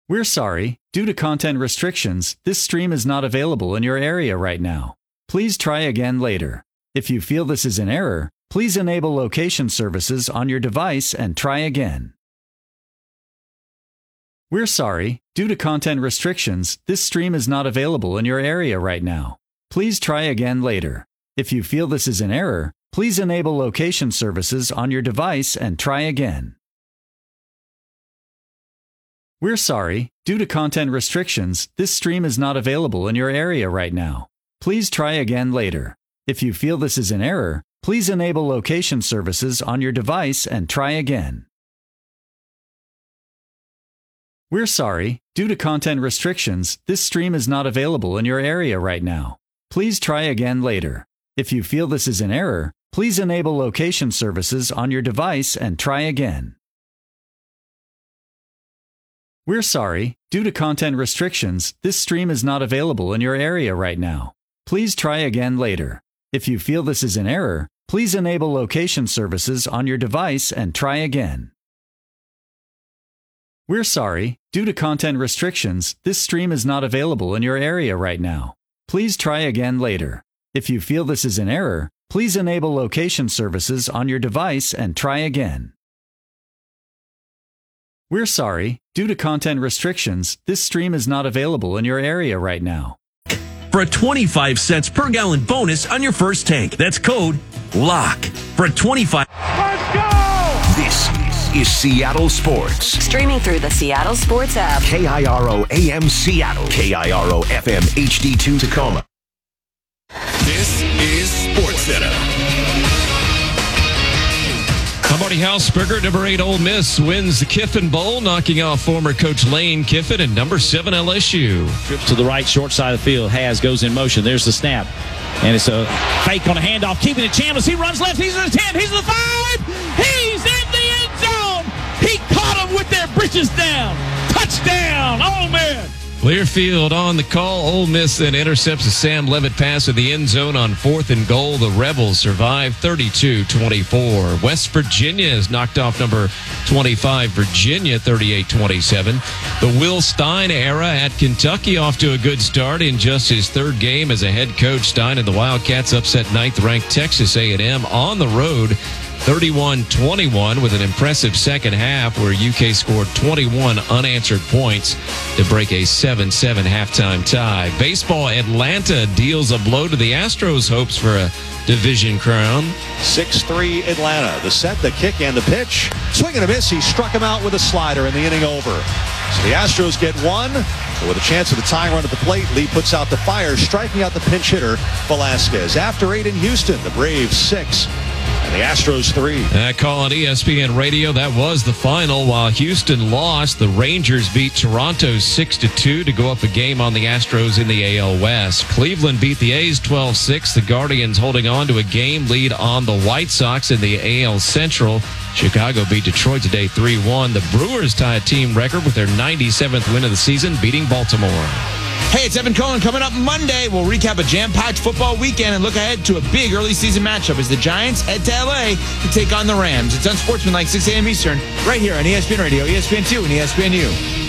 We're sorry. Due to content restrictions, this stream is not available in your area right now. Please try again later. If you feel this is an error, please enable location services on your device and try again. We're sorry. Due to content restrictions, this stream is not available in your area right now. Please try again later. If you feel this is an error, please enable location services on your device and try again. We're sorry. Due to content restrictions, this stream is not available in your area right now. Please try again later. If you feel this is an error, please enable location services on your device and try again. We're sorry. Due to content restrictions, this stream is not available in your area right now. Please try again later. If you feel this is an error, please enable location services on your device and try again. We're sorry. Due to content restrictions, this stream is not available in your area right now. Please try again later. If you feel this is an error, please enable location services on your device and try again. We're sorry. Due to content restrictions, this stream is not available in your area right now. Please try again later. If you feel this is an error, please enable location services on your device and try again. We're sorry. Due to content restrictions, this stream is not available in your area right now. For a 25 cents per gallon bonus on your first tank. That's code LOCK. For a 25... Let's go! This is Seattle Sports. Streaming through the Seattle Sports app. KIRO AM Seattle. KIRO FM HD2 Tacoma. This is SportsCenter. Marty Hausberger, number 8 Ole Miss wins the Kiffin Bowl, knocking off former coach Lane Kiffin and number 7 LSU. Trips to the right, short side of the field. Has goes in motion. There's the snap. And it's a fake on a handoff, keeping it Chambliss. He runs left. He's in the 10. He's in the 5. He's in the end zone. He caught him with their britches down. Touchdown, Ole Miss. Clearfield on the call. Ole Miss then intercepts a Sam Levitt pass in the end zone on 4th and goal. The Rebels survive 32-24. West Virginia has knocked off number 25 Virginia 38-27. The Will Stein era at Kentucky off to a good start in just his 3rd game as a head coach. Stein and the Wildcats upset 9th-ranked Texas A&M on the road 31-21 with an impressive second half where UK scored 21 unanswered points to break a 7-7 halftime tie. Baseball, Atlanta deals a blow to the Astros' hopes for a division crown. 6-3 Atlanta. The set, the kick, and the pitch. Swing and a miss. He struck him out with a slider in the inning over. So the Astros get one. But with a chance of the tying run at the plate, Lee puts out the fire, striking out the pinch hitter, Velasquez. After 8 in Houston, the Braves 6. And the Astros 3. That call on ESPN Radio, that was the final. While Houston lost, the Rangers beat Toronto 6-2 to go up a game on the Astros in the AL West. Cleveland beat the A's 12-6. The Guardians holding on to a game lead on the White Sox in the AL Central. Chicago beat Detroit today 3-1. The Brewers tie a team record with their 97th win of the season, beating Baltimore. Hey, it's Evan Cohen. Coming up Monday, we'll recap a jam-packed football weekend and look ahead to a big early season matchup as the Giants head to L.A. to take on the Rams. It's Unsportsmanlike 6 a.m. Eastern, right here on ESPN Radio, ESPN2, and ESPNU.